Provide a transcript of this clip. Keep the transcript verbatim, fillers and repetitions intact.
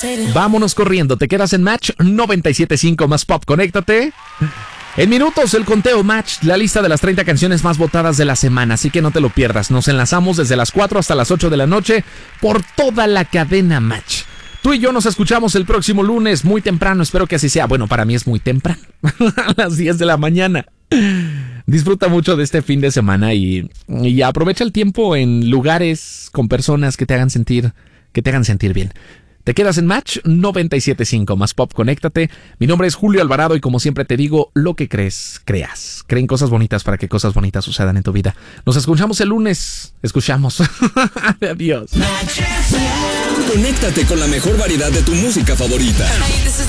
Vámonos corriendo, te quedas en Match noventa y siete punto cinco más Pop, conéctate. En minutos el conteo Match, la lista de las treinta canciones más votadas de la semana, así que no te lo pierdas. Nos enlazamos desde las cuatro hasta las ocho de la noche por toda la cadena Match. Tú y yo nos escuchamos el próximo lunes muy temprano, espero que así sea. Bueno, para mí es muy temprano, a las diez de la mañana. Disfruta mucho de este fin de semana y, y aprovecha el tiempo en lugares con personas que te hagan sentir, que te hagan sentir bien. Te quedas en Match noventa y siete punto cinco más Pop, conéctate. Mi nombre es Julio Alvarado y como siempre te digo, lo que crees, creas. Creen cosas bonitas para que cosas bonitas sucedan en tu vida. Nos escuchamos el lunes. Escuchamos. Adiós. Conéctate con la mejor variedad de tu música favorita.